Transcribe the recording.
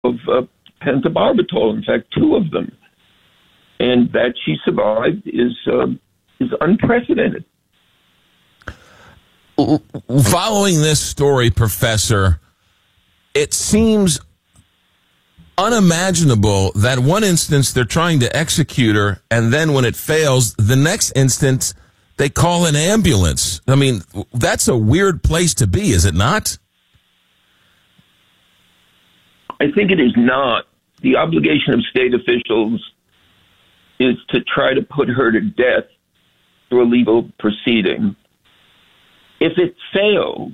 of pentobarbital, in fact, 2 of them. And that she survived is unprecedented. Following this story, Professor, it seems unimaginable that one instance they're trying to execute her, and then when it fails, the next instance they call an ambulance. I mean, that's a weird place to be, is it not? I think it is not. The obligation of state officials is to try to put her to death through a legal proceeding. If it fails,